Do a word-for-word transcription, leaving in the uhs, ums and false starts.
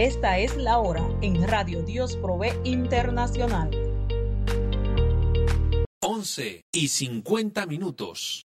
Esta es la hora en Radio Dios Provee Internacional. once y cincuenta minutos.